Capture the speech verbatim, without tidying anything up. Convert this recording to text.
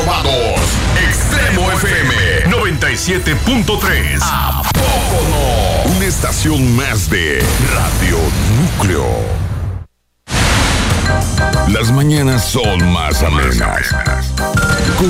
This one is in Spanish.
sábados. Extremo F M noventa y siete punto tres. ¿A poco no? Una estación más de Radio Núcleo. Las mañanas son más amenas.